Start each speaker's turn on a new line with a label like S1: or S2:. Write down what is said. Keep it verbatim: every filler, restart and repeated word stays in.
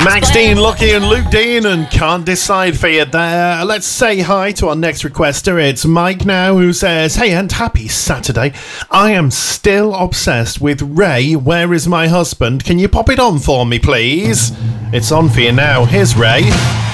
S1: Max Dean, Lucky and Luke Dean, and Can't Decide for you there. Let's say hi to our next requester. It's Mike now, who says, hey, and happy Saturday. I am still obsessed with Ray, Where Is My Husband? Can you pop it on for me, please? It's on for you now. Here's Ray.